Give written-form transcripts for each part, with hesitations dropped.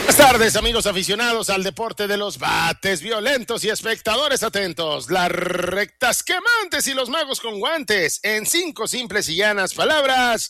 Buenas tardes, amigos aficionados al deporte de los bates violentos y espectadores atentos. Las rectas quemantes y los magos con guantes. En 5 simples y llanas palabras,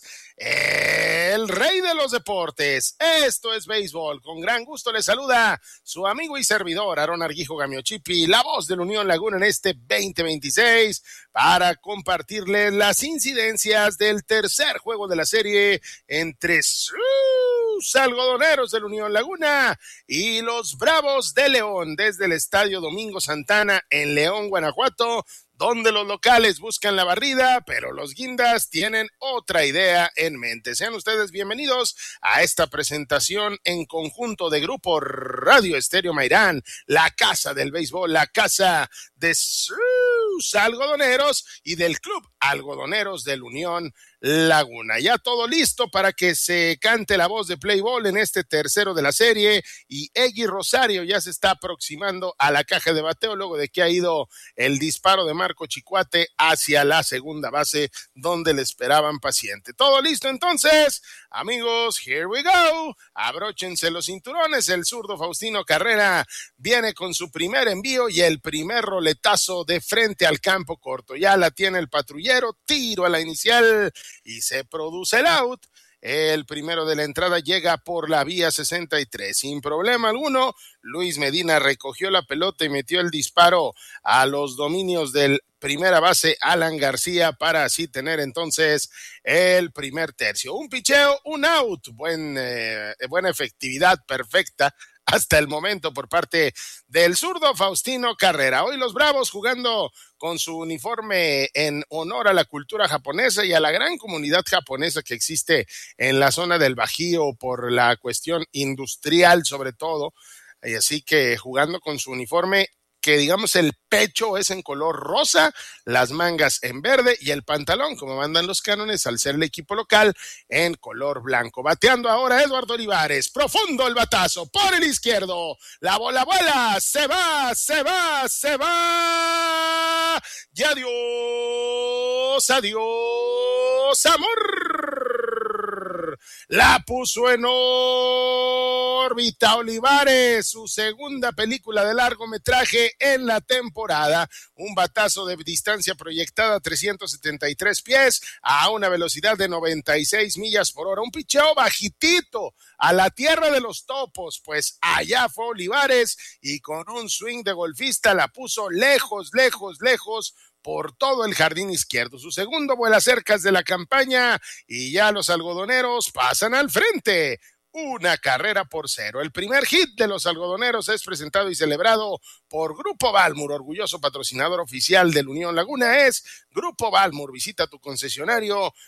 el rey de los deportes. Esto es béisbol. Con gran gusto les saluda su amigo y servidor, Aarón Arguijo Gamiochipi, la voz de la Unión Laguna en este 2026, para compartirles las incidencias del tercer juego de la serie entre algodoneros de la Unión Laguna y los Bravos de León desde el Estadio Domingo Santana en León, Guanajuato, donde los locales buscan la barrida, pero los guindas tienen otra idea en mente. Sean ustedes bienvenidos a esta presentación en conjunto de Grupo Radio Estéreo Mairán, la casa del béisbol, la casa de sus algodoneros y del Club Algodoneros de la Unión Laguna. Ya todo listo para que se cante la voz de play ball en este tercero de la serie, y Egui Rosario ya se está aproximando a la caja de bateo luego de que ha ido el disparo de Marco Chicuate hacia la segunda base donde le esperaban paciente. Todo listo entonces, amigos, here we go. Abróchense los cinturones. El zurdo Faustino Carrera viene con su primer envío y el primer roletazo de frente al campo corto. Ya la tiene el patrullero, tiro a la inicial y se produce el out. El primero de la entrada llega por la vía 63. Sin problema alguno, Luis Medina recogió la pelota y metió el disparo a los dominios del primera base Alan García para así tener entonces el primer tercio. Un picheo, un out, buena efectividad, perfecta hasta el momento por parte del zurdo Faustino Carrera. Hoy los Bravos jugando con su uniforme en honor a la cultura japonesa y a la gran comunidad japonesa que existe en la zona del Bajío por la cuestión industrial sobre todo. Y así que jugando con su uniforme, que digamos el pecho es en color rosa, las mangas en verde y el pantalón, como mandan los cánones al ser el equipo local, en color blanco. Bateando ahora Eduardo Olivares, profundo el batazo por el izquierdo, la bola vuela, se va, y adiós, amor. La puso en órbita Olivares, su segunda película de largometraje en la temporada. Un batazo de distancia proyectada 373 pies a una velocidad de 96 millas por hora. Un picheo bajitito a la tierra de los topos, pues allá fue Olivares y con un swing de golfista la puso lejos por todo el jardín izquierdo. Su segundo vuela cercas de la campaña y ya los algodoneros pasan al frente. 1-0. El primer hit de los algodoneros es presentado y celebrado por Grupo Balmur, orgulloso patrocinador oficial de la Unión Laguna. Es Grupo Balmur. Visita tu concesionario